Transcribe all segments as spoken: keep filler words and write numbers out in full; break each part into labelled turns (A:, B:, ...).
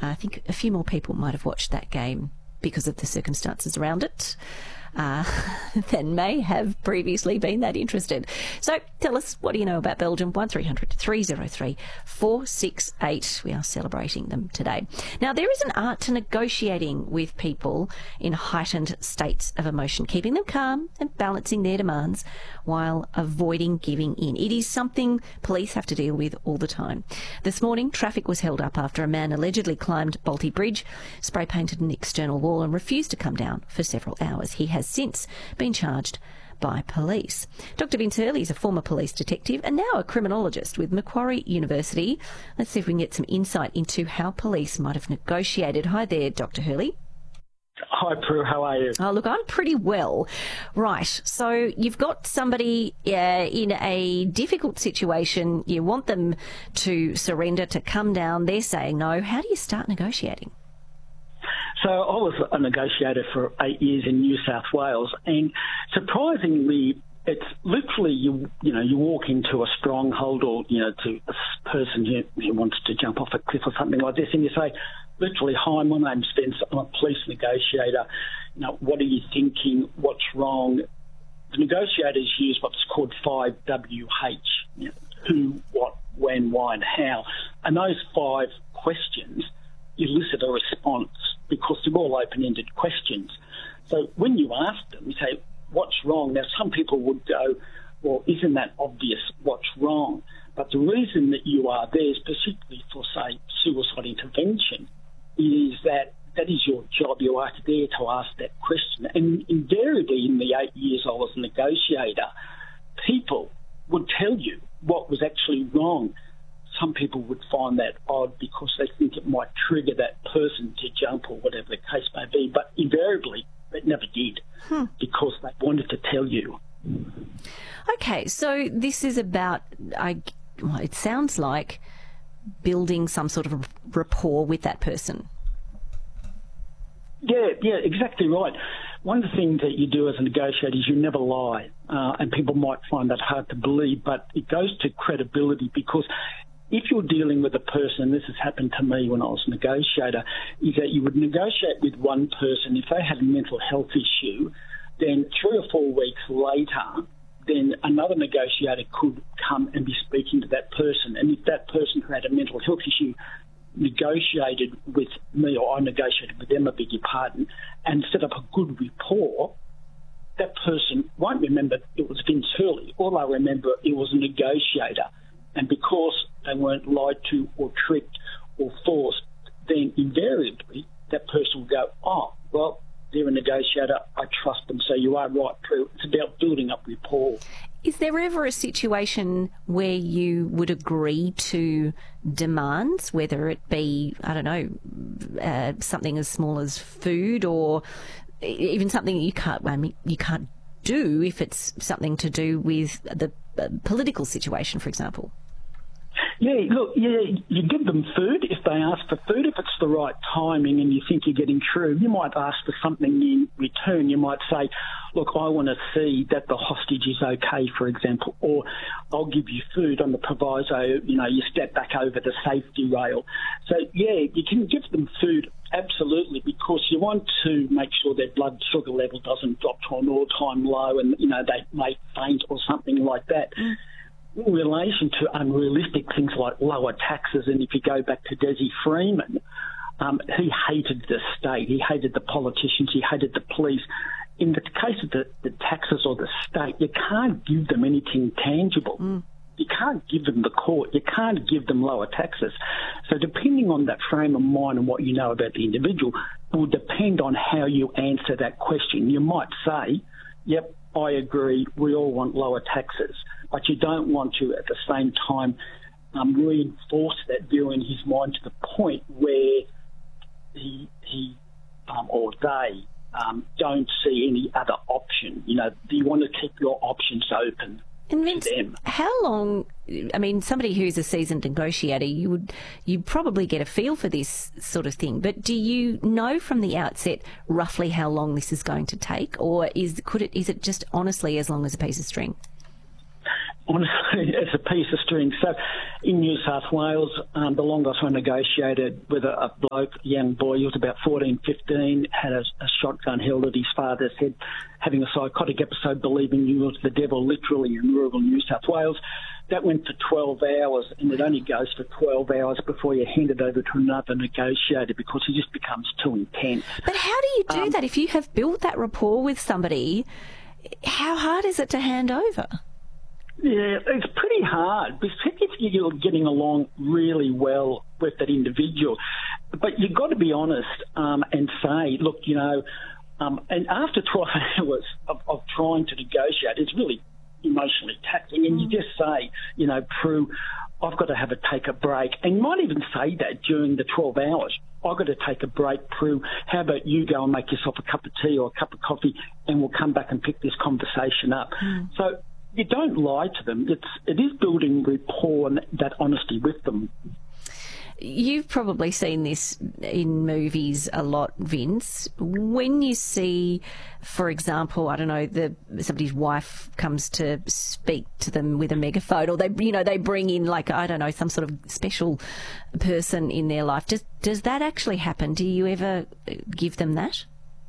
A: I think a few more people might have watched that game because of the circumstances around it uh, than may have previously been that interested. So tell us, what do you know about Belgium? one three hundred three oh three four six eight. We are celebrating them today. Now, there is an art to negotiating with people in heightened states of emotion, keeping them calm and balancing their demands while avoiding giving in. It is something police have to deal with all the time. This morning, traffic was held up after a man allegedly climbed Bolte Bridge, spray painted an external wall and refused to come down for several hours. He has since been charged by police. Doctor Vince Hurley is a former police detective and now a criminologist with Macquarie University. Let's see if we can get some insight into how police might have negotiated. Hi there, Doctor Hurley.
B: Hi, Prue. How are you?
A: Oh, look, I'm pretty well. Right, so you've got somebody uh, in a difficult situation. You want them to surrender, to come down. They're saying no. How do you start negotiating?
B: So I was a negotiator for eight years in New South Wales, and surprisingly, it's literally you. You know, you walk into a stronghold, or you know, to a person who, who wants to jump off a cliff or something like this, and you say, literally, "Hi, my name's Vince. I'm a police negotiator. You know, what are you thinking? What's wrong?" The negotiators use what's called five W H: you know, who, what, when, why, and how, and those five questions elicit a response because they're all open-ended questions. So when you ask them, you say, what's wrong? Now, some people would go, well, isn't that obvious what's wrong? But the reason that you are there, specifically for, say, suicide intervention, is that that is your job. You are there to ask that question. And invariably, in the eight years I was a negotiator, people would tell you what was actually wrong. Some people would find that odd because they think it might trigger that person to jump or whatever the case may be. But invariably, it never did hmm. because they wanted to tell you.
A: Okay, so this is about, I, well, it sounds like building some sort of rapport with that person.
B: Yeah, yeah, exactly right. One of the things that you do as a negotiator is you never lie, uh, and people might find that hard to believe, but it goes to credibility because if you're dealing with a person, and this has happened to me when I was a negotiator, is that you would negotiate with one person. If they had a mental health issue, then three or four weeks later, then another negotiator could come and be speaking to that person. And if that person who had a mental health issue negotiated with me, or I negotiated with them, I beg your pardon, and set up a good rapport, that person won't remember it was Vince Hurley. All they'll remember, it was a negotiator. And because they weren't lied to or tricked or forced, then invariably that person will go, oh, well, they're a negotiator, I trust them. So you are right, Prue. It's about building up rapport.
A: Is there ever a situation where you would agree to demands, whether it be, I don't know, uh, something as small as food, or even something you can't, I mean, you can't do if it's something to do with the uh, political situation, for example?
B: Yeah, look, yeah, you give them food if they ask for food. If it's the right timing and you think you're getting through, you might ask for something in return. You might say, look, I want to see that the hostage is okay, for example, or I'll give you food on the proviso, you know, you step back over the safety rail. So, yeah, you can give them food, absolutely, because you want to make sure their blood sugar level doesn't drop to an all-time low and, you know, they may faint or something like that. Mm. In relation to unrealistic things like lower taxes, and if you go back to Desi Freeman, um, he hated the state, he hated the politicians, he hated the police. In the case of the, the taxes or the state, you can't give them anything tangible. Mm. You can't give them the court. You can't give them lower taxes. So depending on that frame of mind and what you know about the individual, it will depend on how you answer that question. You might say, yep, I agree, we all want lower taxes, but you don't want to at the same time um, reinforce that view in his mind to the point where he, he um, or they um, don't see any other option. You know, do you want to keep your options open?
A: And Vince, how long, I mean, somebody who's a seasoned negotiator, you would you probably get a feel for this sort of thing, but do you know from the outset roughly how long this is going to take, or is could it is it just honestly as long as a piece of string?
B: honestly, as a piece of string. So in New South Wales, um, the longest I negotiated with a, a bloke, a young boy, he was about fourteen, fifteen, had a, a shotgun held at his father's head, having a psychotic episode, believing he was the devil, literally, in rural New South Wales. That went for twelve hours, and it only goes for twelve hours before you hand it over to another negotiator because it just becomes too intense.
A: But how do you do
B: um,
A: that? If you have built that rapport with somebody, how hard is it to hand over?
B: Yeah, it's pretty hard, particularly if you're getting along really well with that individual. But you've got to be honest um, and say, look, you know, um, and after twelve hours of, of trying to negotiate, it's really emotionally taxing, and you just say, you know, Prue, I've got to have a take a break. And you might even say that during the twelve hours. I've got to take a break, Prue. How about you go and make yourself a cup of tea or a cup of coffee, and we'll come back and pick this conversation up. Mm. So you don't lie to them. It's, it is building rapport and that honesty with them.
A: You've probably seen this in movies a lot, Vince. When you see, for example, I don't know, the somebody's wife comes to speak to them with a megaphone, or they, you know, they bring in like, I don't know, some sort of special person in their life. Does does that actually happen? Do you ever give them that?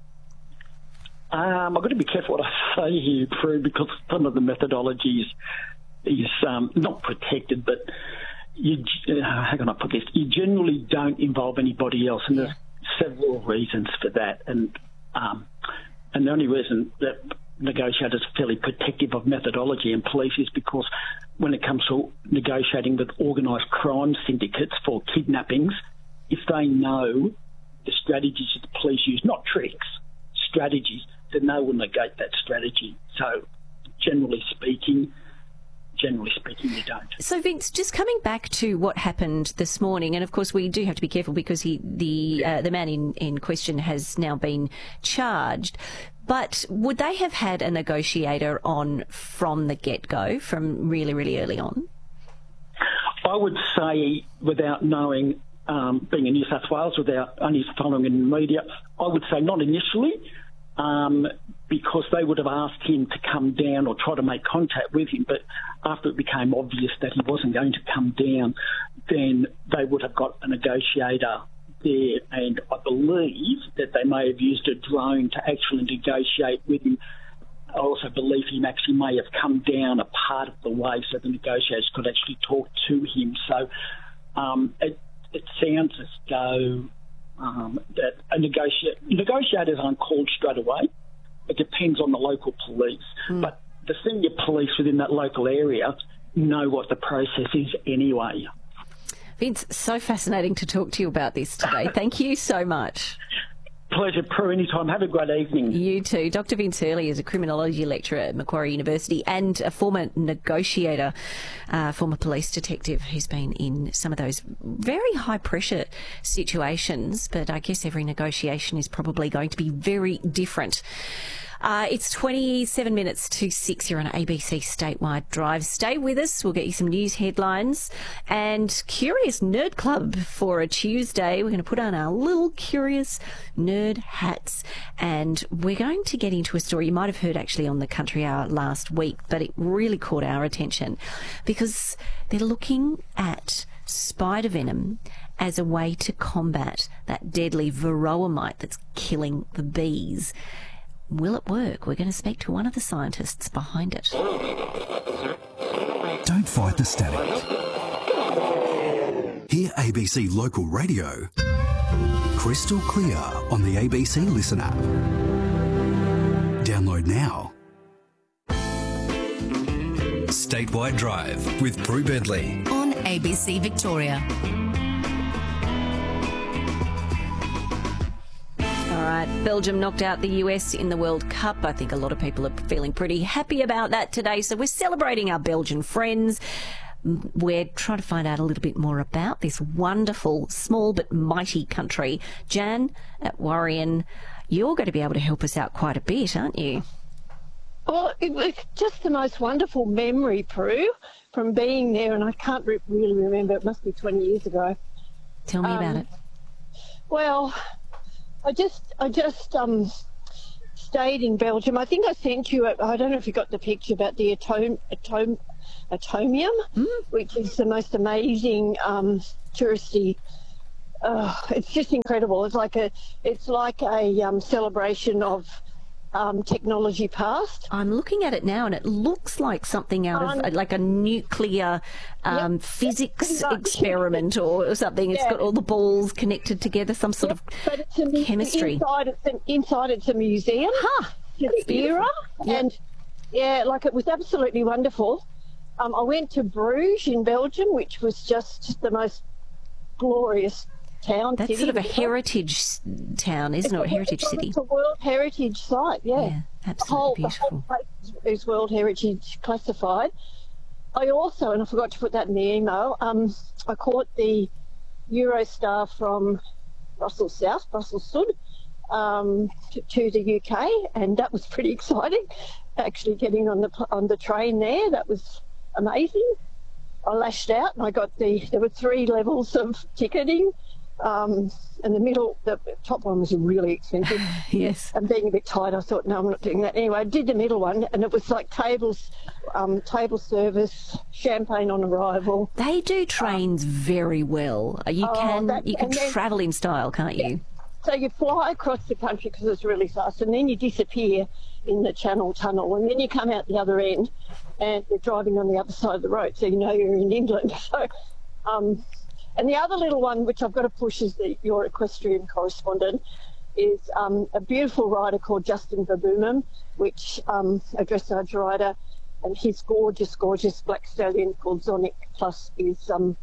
B: Um, I've got to be careful what I say here, Prue, because some of the methodology is, is um, not protected, but you, uh, how can I put this? You generally don't involve anybody else, and there's several reasons for that. And um, and the only reason that negotiators are fairly protective of methodology and police is because when it comes to negotiating with organised crime syndicates for kidnappings, if they know the strategies that the police use, not tricks, strategies, then they will negate that strategy. So generally speaking, Generally speaking, you don't.
A: So, Vince, just coming back to what happened this morning, and of course we do have to be careful because he, the uh, the man in, in question has now been charged. But would they have had a negotiator on from the get-go, from really, really early on?
B: I would say, without knowing, um, being in New South Wales, without only following in the media, I would say not initially. Um, because they would have asked him to come down or try to make contact with him. But after it became obvious that he wasn't going to come down, then they would have got a negotiator there. And I believe that they may have used a drone to actually negotiate with him. I also believe he actually may have come down a part of the way so the negotiators could actually talk to him. So um, it, it sounds as though Um, that a negotiator, negotiators aren't called straight away. It depends on the local police. Mm. But the senior police within that local area know what the process is anyway.
A: Vince, so fascinating to talk to you about this today. Thank you so much.
B: Pleasure, Prue, anytime. Have a great evening.
A: You too. Doctor Vince Hurley is a criminology lecturer at Macquarie University and a former negotiator, uh, former police detective who's been in some of those very high-pressure situations, but I guess every negotiation is probably going to be very different. Uh, it's twenty-seven minutes to six here on A B C Statewide Drive. Stay with us. We'll get you some news headlines and Curious Nerd Club for a Tuesday. We're going to put on our little Curious Nerd hats and we're going to get into a story you might have heard actually on the Country Hour last week, but it really caught our attention because they're looking at spider venom as a way to combat that deadly varroa mite that's killing the bees. Will it work? We're going to speak to one of the scientists behind it.
C: Don't fight the static. Hear A B C Local Radio crystal clear on the A B C Listen app. Download now. Statewide Drive with Prue Bentley
D: on A B C Victoria.
A: All right, Belgium knocked out the U S in the World Cup. I think a lot of people are feeling pretty happy about that today. So we're celebrating our Belgian friends. We're trying to find out a little bit more about this wonderful, small but mighty country. Jan at Warrion, you're going to be able to help us out quite a bit, aren't you?
E: Well, it was just the most wonderful memory, Prue, from being there, and I can't re- really remember. It must be twenty years ago.
A: Tell me um, about it.
E: Well, I just, I just um, stayed in Belgium. I think I sent you. A, I don't know if you got the picture about the atone, atone, Atomium,
A: Mm.
E: which is the most amazing um, touristy. Uh, it's just incredible. It's like a it's like a um, celebration of um, technology past.
A: I'm looking at it now, and it looks like something out
E: Um,
A: of uh, like a nuclear um,
E: Yep.
A: physics
E: Pretty much.
A: experiment or, or something. It's
E: Yeah.
A: got all the balls connected together, some sort of
E: But it's a, mu-
A: chemistry.
E: Inside it's, an, inside it's a museum
A: Huh,
E: to
A: that's
E: the
A: beautiful.
E: era.
A: Yeah.
E: And yeah, like it was absolutely wonderful. Um, I went to Bruges in Belgium, which was just the most glorious town.
A: That's
E: city
A: sort of a
E: in the world.
A: heritage s- town, isn't it? Or a heritage
E: it's a-
A: city.
E: It's a World Heritage site, yeah.
A: Yeah,
E: The
A: absolutely
E: whole, the
A: beautiful.
E: whole place is World Heritage classified. I also, and I forgot to put that in the email, um, I caught the Eurostar from Brussels South, Brussels Sud, um, to, to the U K, and that was pretty exciting. Actually, getting on the pl- on the train there, that was amazing. I lashed out, and I got the. There were three levels of ticketing, um, and the middle, the top one was really expensive.
A: Yes.
E: And being a bit tired, I thought, no, I'm not doing that. Anyway, I did the middle one, and it was like tables, um, table service, champagne on arrival.
A: They do trains very well. Uh, You
E: Oh,
A: can
E: that-
A: you can
E: and then-
A: travel in style, can't you?
E: So you fly across the country because it's really fast, and then you disappear in the Channel Tunnel, and then you come out the other end, and you're driving on the other side of the road, so you know you're in England. So, um, and the other little one, which I've got to push as the, your equestrian correspondent, is um, a beautiful rider called Justin Verboomem, which um, a dressage rider, and his gorgeous, gorgeous black stallion called Zonic Plus is um,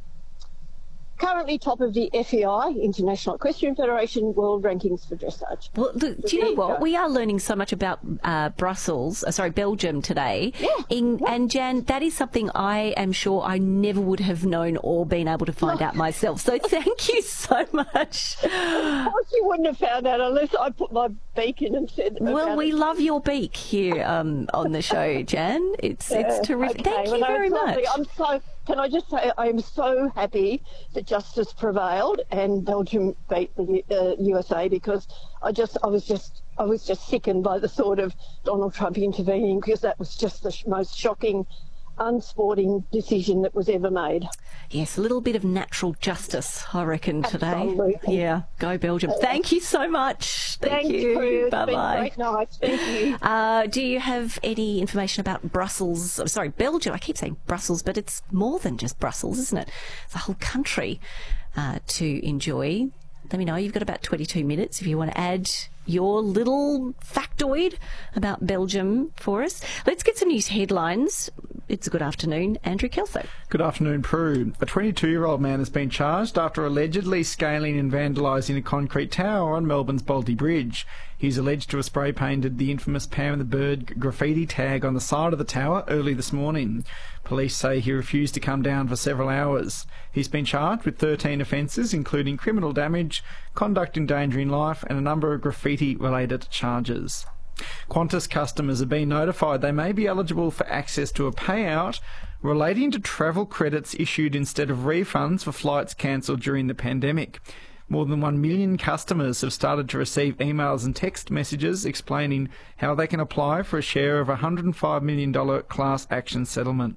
E: currently top of the F E I, International Equestrian Federation, world rankings for dressage.
A: Well, look, do you
E: there
A: know
E: you
A: what?
E: go.
A: We are learning so much about uh, Brussels, uh, sorry, Belgium today.
E: Yeah,
A: In,
E: yeah.
A: And Jan, that is something I am sure I never would have known or been able to find out myself. So thank you so much.
E: Of course you wouldn't have found out unless I put my beak in and said
A: Well,
E: about
A: we
E: it.
A: love your beak here um, on the show, Jan. It's it's terrific.
E: Okay,
A: Thank
E: well,
A: you
E: no,
A: very
E: it's
A: much.
E: lovely. I'm so. Can I just say I am so happy that justice prevailed and Belgium beat the uh, U S A, because I just I was just I was just sickened by the thought of Donald Trump intervening, because that was just the sh- most shocking, unsporting decision that was ever made.
A: Yes, a little bit of natural justice, I reckon, today.
E: Absolutely.
A: Yeah, go Belgium. Thank you so much. Thank
E: Thanks,
A: you.
E: Prue. It's
A: Bye
E: been a
A: bye.
E: great night. Thank you.
A: Uh, do you have any information about Brussels? oh, Sorry, Belgium. I keep saying Brussels, but it's more than just Brussels, isn't it? It's a whole country uh, to enjoy. Let me know. You've got about twenty-two minutes if you want to add your little factoid about Belgium for us. Let's get some news headlines. It's a good afternoon. Andrew Kelso.
F: Good afternoon, Prue. A twenty-two-year-old man has been charged after allegedly scaling and vandalising a concrete tower on Melbourne's Baldy Bridge. He's alleged to have spray-painted the infamous Pam the Bird graffiti tag on the side of the tower early this morning. Police say he refused to come down for several hours. He's been charged with thirteen offences, including criminal damage, conduct endangering life, and a number of graffiti-related charges. Qantas customers have been notified they may be eligible for access to a payout relating to travel credits issued instead of refunds for flights cancelled during the pandemic. More than one million customers have started to receive emails and text messages explaining how they can apply for a share of a one hundred five million dollars class action settlement.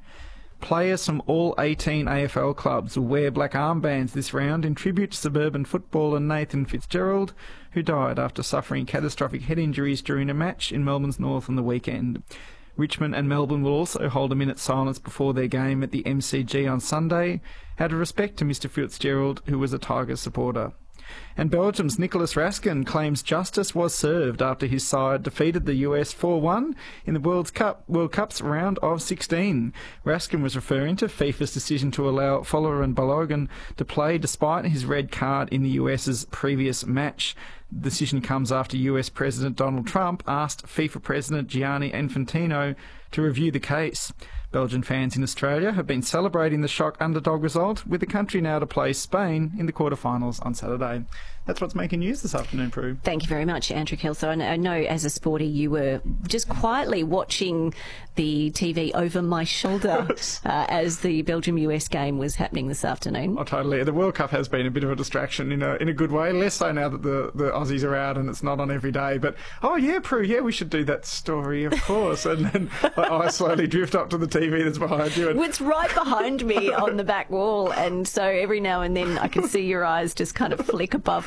F: Players from all eighteen A F L clubs will wear black armbands this round in tribute to suburban footballer Nathan Fitzgerald, who died after suffering catastrophic head injuries during a match in Melbourne's North on the weekend. Richmond and Melbourne will also hold a minute's silence before their game at the M C G on Sunday, out of respect to Mister Fitzgerald, who was a Tigers supporter. And Belgium's Nicolas Raskin claims justice was served after his side defeated the U S four one in the World Cup World Cup's round of sixteen. Raskin was referring to FIFA's decision to allow Fowler and Balogun to play despite his red card in the US's previous match. The decision comes after U S President Donald Trump asked FIFA President Gianni Infantino to review the case. Belgian fans in Australia have been celebrating the shock underdog result, with the country now to play Spain in the quarterfinals on Saturday. That's what's making news this afternoon, Prue.
A: Thank you very much, Andrew Kelso. And I know as a sporty you were just quietly watching the T V over my shoulder uh, as the Belgium-U S game was happening this afternoon.
F: Oh, totally. The World Cup has been a bit of a distraction in a in a good way. Less so now that the, the Aussies are out and it's not on every day. But, oh, yeah, Prue, yeah, we should do that story, of course. And then I, I slowly drift up to the T V that's behind you. And
A: it's right behind me on the back wall. And so every now and then I can see your eyes just kind of flick above